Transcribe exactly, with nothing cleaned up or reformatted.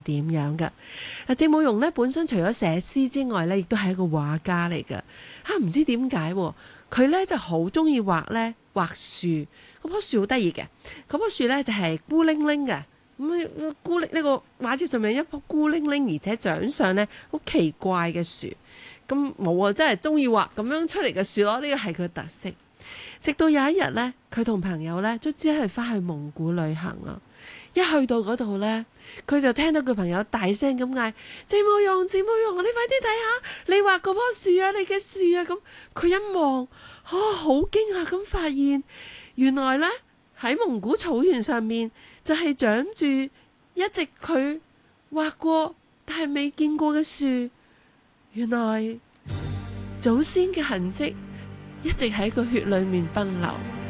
點樣嘅。啊，鄭慕容咧本身除咗寫詩之外咧，亦都係一個畫家嚟嘅。嚇、啊，唔知點解佢咧就好中意畫咧畫樹。嗰棵樹好得意嘅，嗰棵樹咧就係、是、孤零零嘅。咁孤零呢個畫冊上面一棵孤零零，而且長相咧好奇怪嘅樹。咁冇啊，真係中意畫咁樣出嚟嘅樹咯。呢個係佢特色。直到有一日咧，佢同朋友咧都只係翻去蒙古旅行啊。一去到嗰度咧，佢就聽到佢朋友大聲咁嗌：鄭慕容，鄭慕容，你快啲睇下，你畫嗰棵樹啊，你嘅樹啊！咁佢一望，啊，好驚訝咁發現，原來咧喺蒙古草原上面就係長住一直佢畫過但係未見過嘅樹。原來祖先嘅痕跡一直喺個血裏面奔流。